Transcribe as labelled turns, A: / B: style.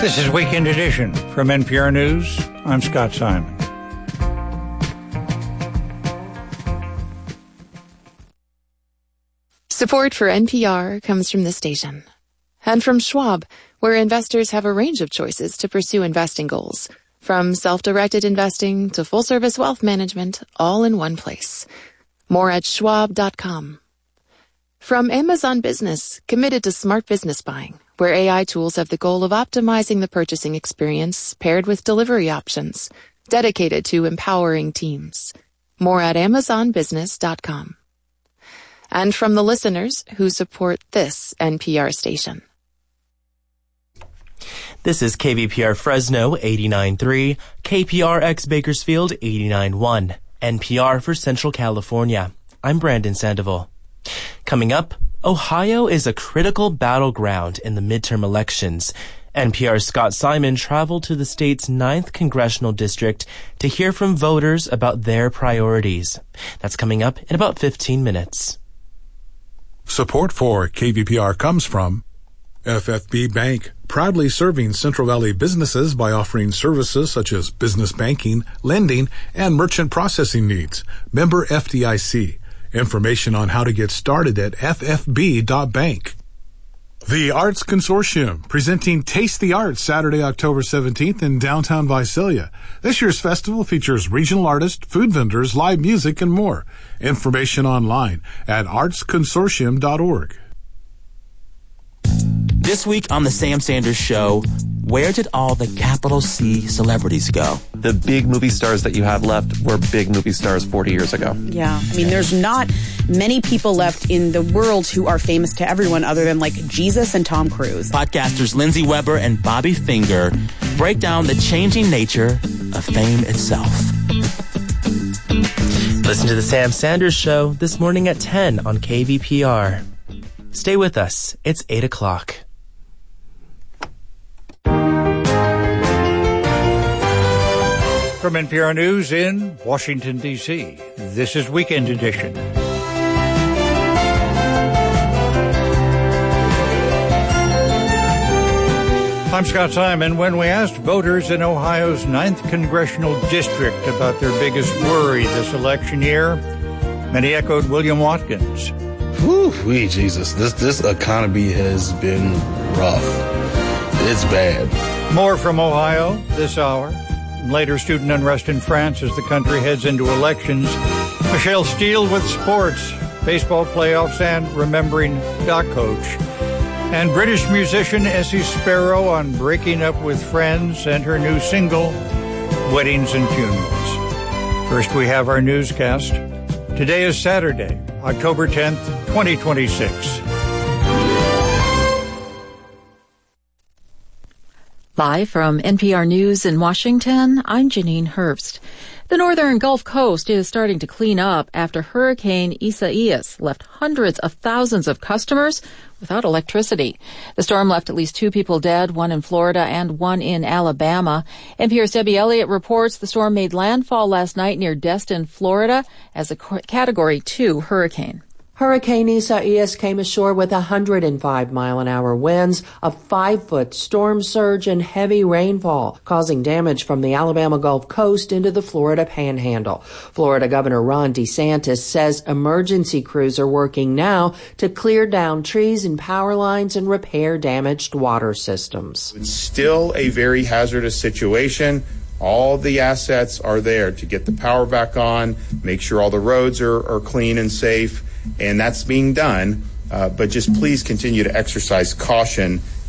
A: This is Weekend Edition from NPR News. I'm Scott Simon.
B: Support for NPR comes from this station and from Schwab, where investors have a range of choices to pursue investing goals, from self-directed investing to full-service wealth management, all in one place. More at schwab.com. From Amazon Business, committed to smart business buying, where AI tools have the goal of optimizing the purchasing experience paired with delivery options, dedicated to empowering teams. More at amazonbusiness.com. And from the listeners who support this NPR station.
C: This is KVPR Fresno 89.3, KPRX Bakersfield 89.1, NPR for Central California. I'm Brandon Sandoval. Coming up, Ohio is a critical battleground in the midterm elections. NPR's Scott Simon traveled to the state's 9th congressional district to hear from voters about their priorities. That's coming up in about 15 minutes.
D: Support for KVPR comes from FFB Bank, proudly serving Central Valley businesses by offering services such as business banking, lending, and merchant processing needs. Member FDIC. Information on how to get started at ffb.bank. The Arts Consortium, presenting Taste the Arts Saturday, October 17th in downtown Visalia. This year's festival features regional artists, food vendors, live music, and more. Information online at artsconsortium.org.
E: This week on The Sam Sanders Show, where did all the capital C celebrities go?
F: The big movie stars that you have left were big movie stars 40 years ago.
G: Yeah, I mean, there's not many people left in the world who are famous to everyone other than, like, Jesus and Tom Cruise.
E: Podcasters Lindsay Weber and Bobby Finger break down the changing nature of fame itself.
C: Listen to The Sam Sanders Show this morning at 10 on KVPR. Stay with us. It's 8 o'clock.
A: From NPR News in Washington, D.C., this is Weekend Edition. I'm Scott Simon. When we asked voters in Ohio's 9th Congressional District about their biggest worry this election year, many echoed William Watkins.
H: Whew, Jesus, this economy has been rough. It's bad.
A: More from Ohio this hour. Later, student unrest in France as the country heads into elections. Michelle Steele with sports, baseball playoffs, and remembering Doc Coach. And British musician Essie Sparrow on breaking up with friends and her new single, Weddings and Funerals. First, we have our newscast. Today is Saturday, October 10th, 2026.
I: Live from NPR News in Washington, I'm Janine Herbst. The northern Gulf Coast is starting to clean up after Hurricane Isaias left hundreds of thousands of customers without electricity. The storm left at least 2 people dead, 1 in Florida and 1 in Alabama. NPR's Debbie Elliott reports the storm made landfall last night near Destin, Florida, as a Category 2 hurricane.
J: Hurricane Isaias came ashore with 105-mile-an-hour winds, a 5-foot storm surge, and heavy rainfall, causing damage from the Alabama Gulf Coast into the Florida Panhandle. Florida Governor Ron DeSantis says emergency crews are working now to clear down trees and power lines and repair damaged water systems.
K: It's still a very hazardous situation. All the assets are there to get the power back on, make sure all the roads are clean and safe. And that's being done, but just please continue to exercise caution